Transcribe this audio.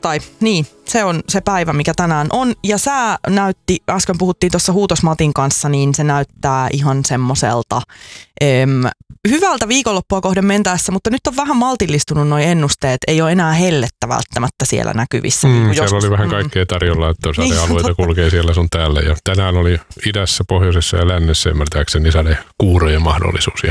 torstai, niin se on se päivä, mikä tänään on. Ja sää näytti, äsken puhuttiin tuossa Huutos-Matin kanssa, niin se näyttää ihan semmoiselta hyvältä viikonloppua kohden mentäessä, mutta nyt on vähän maltillistunut nuo ennusteet. Ei ole enää hellettä välttämättä siellä näkyvissä. Siellä oli vähän kaikkea tarjolla, että sadealueita kulkee siellä sun täällä. Ja tänään oli idässä, pohjoisessa ja lännessä ymmärtääkseni sadekuurojen mahdollisuus. Ja